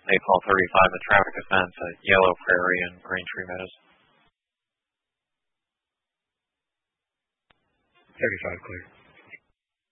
Mayfall 35, a traffic offense at Yellow Prairie and Braintree Meadows. 35 clear.